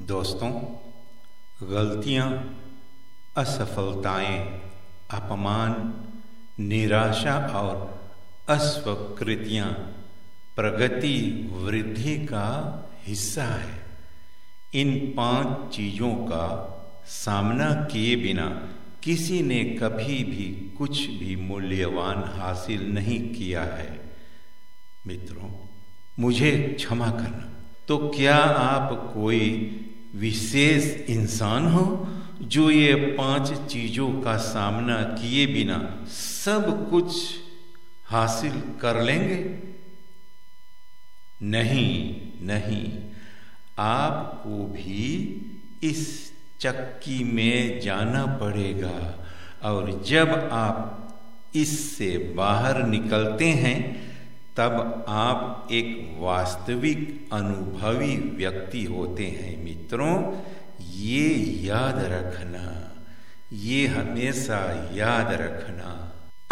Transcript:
दोस्तों, गलतियाँ, असफलताएं, अपमान, निराशा और अस्वीकृतियाँ प्रगति वृद्धि का हिस्सा है। इन 5 चीज़ों का सामना किए बिना किसी ने कभी भी कुछ भी मूल्यवान हासिल नहीं किया है। मित्रों, मुझे क्षमा करना। तो क्या आप कोई विशेष इंसान हो जो ये 5 चीज़ों का सामना किए बिना सब कुछ हासिल कर लेंगे? नहीं, आपको भी इस चक्की में जाना पड़ेगा, और जब आप इससे बाहर निकलते हैं तब आप एक वास्तविक अनुभवी व्यक्ति होते हैं। मित्रों, ये याद रखना, ये हमेशा याद रखना।